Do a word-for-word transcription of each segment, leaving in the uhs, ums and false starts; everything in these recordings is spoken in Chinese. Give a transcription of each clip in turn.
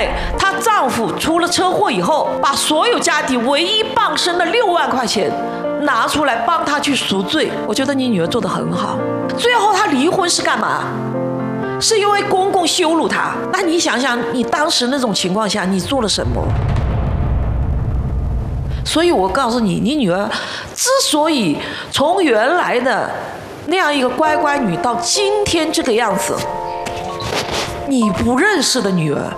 为她丈夫出了车祸以后，把所有家底唯一傍身的六万块钱拿出来帮她去赎罪。我觉得你女儿做得很好。最后她离婚是干嘛？是因为公公羞辱她。那你想想，你当时那种情况下，你做了什么？所以我告诉你，你女儿之所以从原来的那样一个乖乖女到今天这个样子，你不认识的女儿。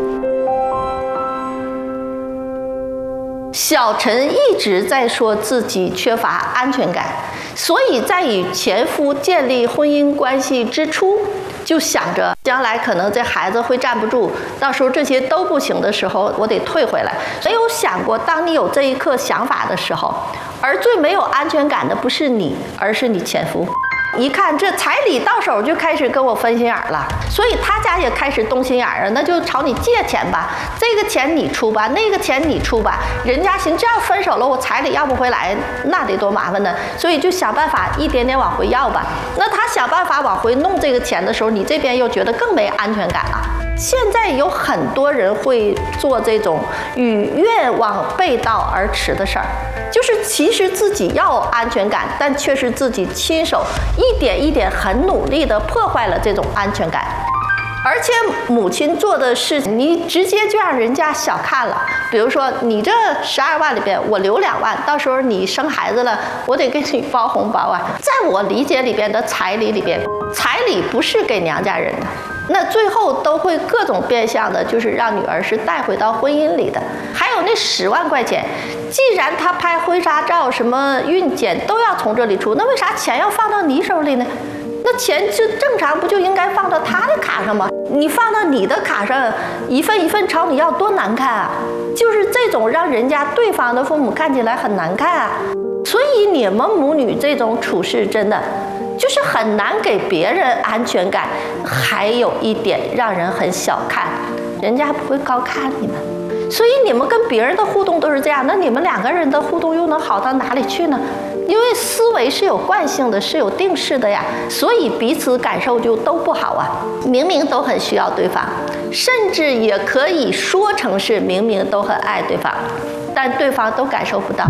小陈一直在说自己缺乏安全感，所以在与前夫建立婚姻关系之初，就想着将来可能这孩子会站不住，到时候这些都不行的时候，我得退回来。没有想过，当你有这一刻想法的时候，而最没有安全感的不是你，而是你前夫。一看这彩礼到手，就开始跟我分心眼了，所以他家也开始动心眼了，那就朝你借钱吧，这个钱你出吧，那个钱你出吧。人家行，这样分手了，我彩礼要不回来，那得多麻烦呢。所以就想办法一点点往回要吧。那他想办法往回弄这个钱的时候，你这边又觉得更没安全感了。现在有很多人会做这种与愿望背道而驰的事儿，就是其实自己要有安全感，但却是自己亲手一点一点很努力地破坏了这种安全感。而且母亲做的事情，你直接就让人家小看了。比如说，你这十二万里边，我留两万，到时候你生孩子了，我得给你包红包啊。在我理解里边的彩礼里边，彩礼不是给娘家人的。那最后都会各种变相的，就是让女儿是带回到婚姻里的。还有那十万块钱，既然他拍婚纱照、什么孕检都要从这里出，那为啥钱要放到你手里呢？那钱就正常不就应该放到他的卡上吗？你放到你的卡上，一份一份朝你要，多难看啊！就是这种让人家对方的父母看起来很难看啊。所以你们母女这种处事真的就是很难给别人安全感，还有一点让人很小看，人家不会高看你们。所以你们跟别人的互动都是这样，那你们两个人的互动又能好到哪里去呢？因为思维是有惯性的，是有定式的呀，所以彼此感受就都不好啊。明明都很需要对方，甚至也可以说成是明明都很爱对方，但对方都感受不到。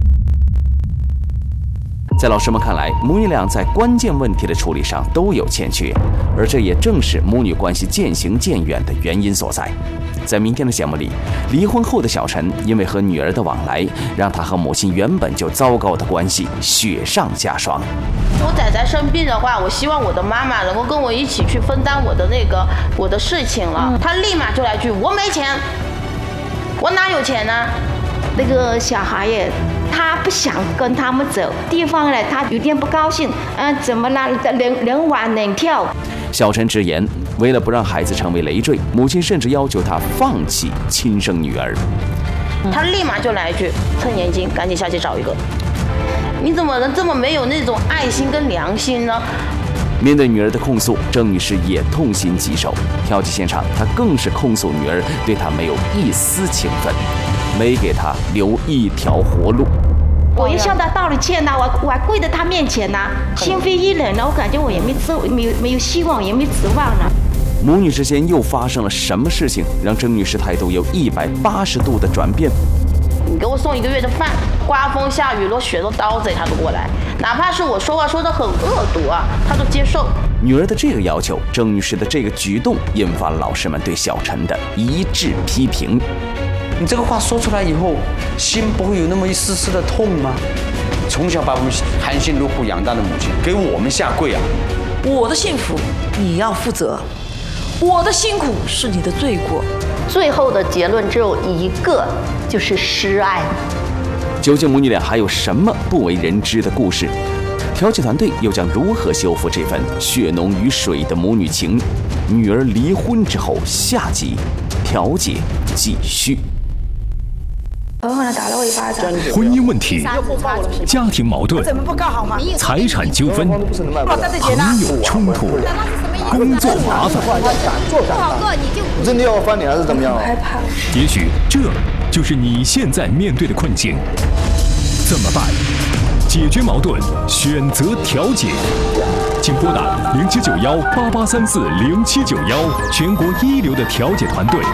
在老师们看来，母女俩在关键问题的处理上都有欠缺，而这也正是母女关系渐行渐远的原因所在。在明天的节目里，离婚后的小陈因为和女儿的往来，让他和母亲原本就糟糕的关系雪上加霜。 我仔仔生病的话，我希望我的妈妈能够跟我一起去分担我的那个我的事情了。嗯、他立马就来句：“我没钱，我哪有钱呢？” 那个小孩也，他不想跟他们走地方了，他有点不高兴。嗯、呃，怎么了？人人玩人跳。 小陈直言，为了不让孩子成为累赘，母亲甚至要求他放弃亲生女儿。 他立马就来一句：“趁年轻，赶紧下去找一个。”你怎么能这么没有那种爱心跟良心呢？ 面对女儿的控诉，郑女士也痛心疾首。调解现场，她更是控诉女儿对她没有一丝情分，没给她留一条活路。 我也向他道了歉呐、啊，我我还跪在他面前呐、啊，心灰意冷了，我感觉我也没指没有没有希望，也没指望了。 母女之间又发生了什么事情，让郑女士态度有一百八十度的转变？ 你给我送一个月的饭，刮风下雨落雪落刀子他都过来，哪怕是我说话说得很恶毒啊，他都接受。 女儿的这个要求，郑女士的这个举动，引发了老师们对小陈的一致批评。 你这个话说出来以后，心不会有那么一丝丝的痛吗？从小把我们含辛茹苦养大的母亲，给我们下跪啊！ 我的幸福你要负责，我的辛苦是你的罪过。 最后的结论只有一个，就是失爱。 究竟母女俩还有什么不为人知的故事？调解团队又将如何修复这份血浓于水的母女情？女儿离婚之后，下集调解继续。 然后呢，打了我一巴掌。 婚姻问题、家庭矛盾、财产纠纷、朋友冲突、工作麻烦， 不好做你就真的要翻脸还是怎么样？ 害怕。 也许这就是你现在面对的困境，怎么办？解决矛盾，选择调解。请拨打零七九幺八八三四零七九幺，全国一流的调解团队。